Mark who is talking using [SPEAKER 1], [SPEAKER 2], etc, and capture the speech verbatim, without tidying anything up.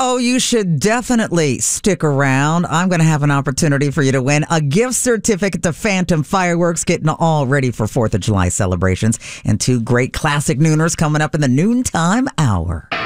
[SPEAKER 1] Oh, you should definitely stick around. I'm going to have an opportunity for you to win a gift certificate to Phantom Fireworks, getting all ready for fourth of July celebrations, and two great classic nooners coming up in the noontime hour.